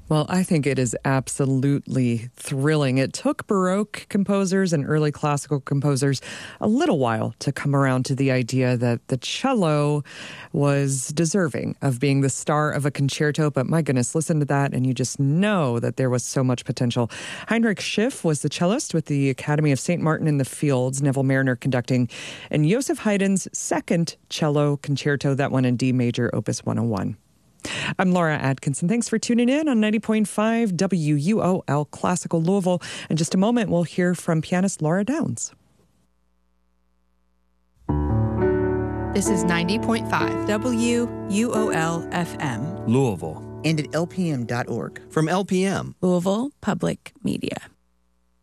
Well, I think it is absolutely thrilling. It took Baroque composers and early classical composers a little while to come around to the idea that the cello was deserving of being the star of a concerto. But my goodness, listen to that, and you just know that there was so much potential. Heinrich Schiff was the cellist with the Academy of St. Martin in the Fields, Neville Mariner conducting, and Joseph Haydn's second cello concerto, that one in D major, Opus 101. I'm Laura Atkinson. Thanks for tuning in on 90.5 WUOL Classical Louisville. In just a moment, we'll hear from pianist Laura Downs. This is 90.5 WUOL FM. Louisville. And at lpm.org. From LPM. Louisville Public Media.